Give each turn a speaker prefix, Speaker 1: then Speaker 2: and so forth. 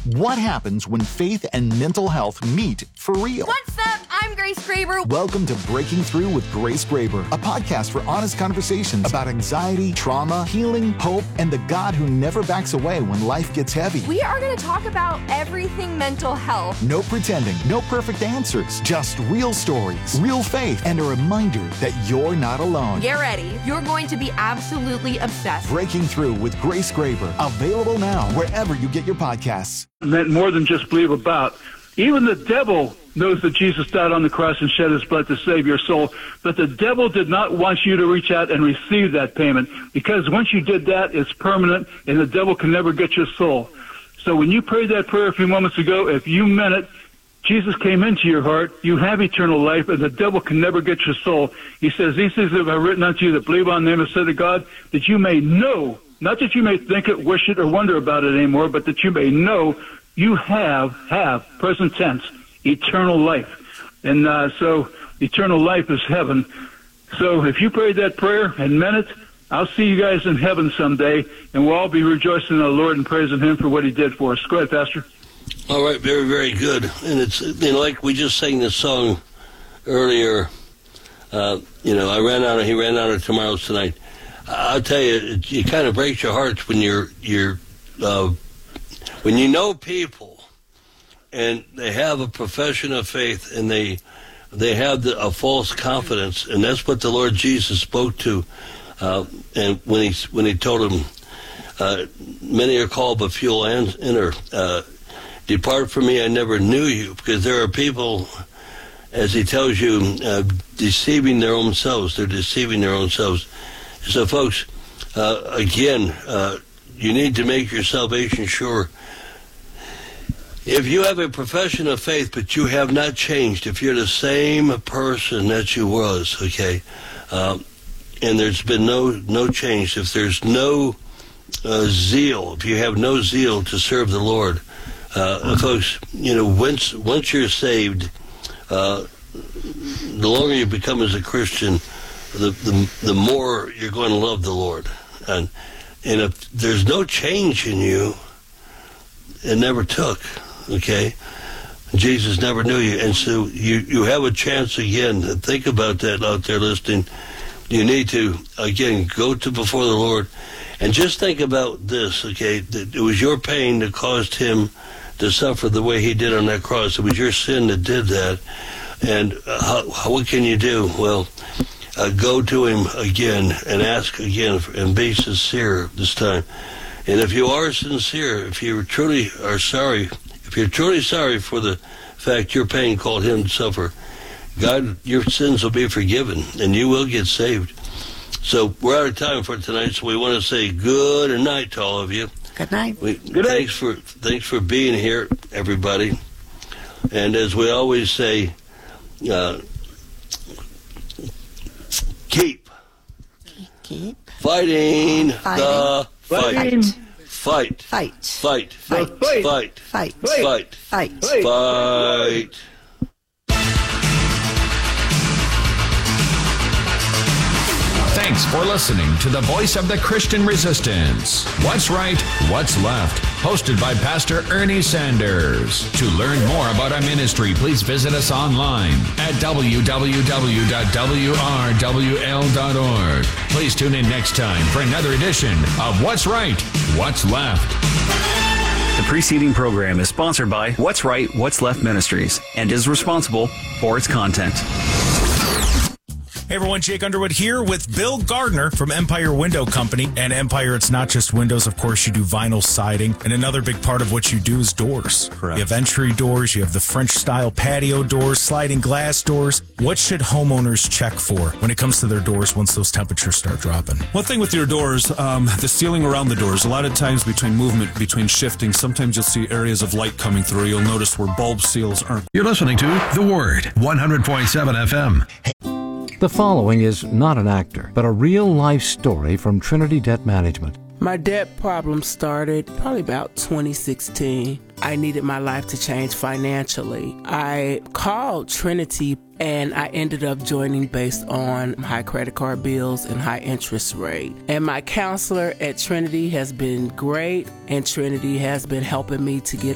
Speaker 1: What happens when faith and mental health meet for real?
Speaker 2: What's up? I'm Grace Graber.
Speaker 1: Welcome to Breaking Through with Grace Graber, a podcast for honest conversations about anxiety, trauma, healing, hope, and the God who never backs away when life gets heavy.
Speaker 2: We are going to talk about everything mental health.
Speaker 1: No pretending, no perfect answers, just real stories, real faith, and a reminder that you're not alone.
Speaker 2: Get ready. You're going to be absolutely obsessed.
Speaker 1: Breaking Through with Grace Graber, available now wherever you get your podcasts.
Speaker 3: Meant more than just believe about. Even the devil knows that Jesus died on the cross and shed his blood to save your soul, but the devil did not want you to reach out and receive that payment, because once you did that, it's permanent, and the devil can never get your soul. So when you prayed that prayer a few moments ago, if you meant it, Jesus came into your heart, you have eternal life, and the devil can never get your soul. He says, these things have I written unto you that believe on the name of the Son of God, that you may know, not that you may think it, wish it, or wonder about it anymore, but that you may know you have, present tense, eternal life. And so eternal life is heaven. So if you prayed that prayer and meant it, I'll see you guys in heaven someday, and we'll all be rejoicing in the Lord and praising him for what he did for us. Go ahead, Pastor.
Speaker 4: All right, very, very good. And it's, like we just sang this song earlier, he ran out of tomorrow's tonight. I'll tell you, it kind of breaks your heart when when you know people and they have a profession of faith and they have a false confidence, and that's what the Lord Jesus spoke to. And when he told him, many are called but few will enter. Depart from me, I never knew you, because there are people, as he tells you, deceiving their own selves. They're deceiving their own selves. So, folks, again, you need to make your salvation sure. If you have a profession of faith, but you have not changed, if you're the same person that you was, okay, and there's been no change, if there's no zeal, if you have no zeal to serve the Lord, folks, once you're saved, the longer you become as a Christian, the more you're going to love the Lord. And if there's no change in you, it never took, okay? Jesus never knew you. And so you have a chance again. Think about that out there listening. You need to, again, go to before the Lord. And just think about this, okay? That it was your pain that caused him to suffer the way he did on that cross. It was your sin that did that. And what can you do? Well, go to him again and ask again and be sincere this time. And if you are sincere, if you truly are sorry, if you're truly sorry for the fact your pain called him to suffer, God, your sins will be forgiven and you will get saved. So we're out of time for tonight, so we want to say good night to all of you.
Speaker 5: Good night.
Speaker 3: Good night.
Speaker 4: Thanks for being here, everybody. And as we always say, keep fighting the fight. Fight.
Speaker 6: Thanks for listening to the Voice of the Christian Resistance. What's Right, What's Left? Hosted by Pastor Ernie Sanders. To learn more about our ministry, please visit us online at www.wrwl.org. Please tune in next time for another edition of What's Right, What's Left.
Speaker 7: The preceding program is sponsored by What's Right, What's Left Ministries and is responsible for its content.
Speaker 8: Hey everyone, Jake Underwood here with Bill Gardner from Empire Window Company. And Empire, it's not just windows, of course, you do vinyl siding. And another big part of what you do is doors. Correct. You have entry doors, you have the French-style patio doors, sliding glass doors. What should homeowners check for when it comes to their doors once those temperatures start dropping?
Speaker 9: One thing with your doors, the sealing around the doors, a lot of times between movement, between shifting, sometimes you'll see areas of light coming through. You'll notice where bulb seals aren't.
Speaker 10: You're listening to The Word, 100.7 FM.
Speaker 11: The following is not an actor, but a real-life story from Trinity Debt Management.
Speaker 12: My debt problem started probably about 2016. I needed my life to change financially. I called Trinity and I ended up joining based on high credit card bills and high interest rate. And my counselor at Trinity has been great, and Trinity has been helping me to get